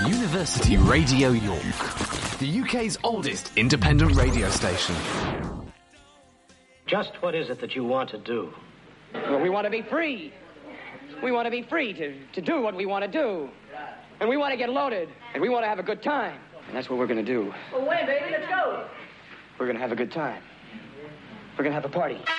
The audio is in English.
University Radio York, the UK's oldest independent radio station. Just what is it that you want to do? Well, we want to be free. We want to be free to do what we want to do. And we want to get loaded. And we want to have a good time. And that's what we're going to do. Well, when, baby? Let's go. We're going to have a good time. We're going to have a party.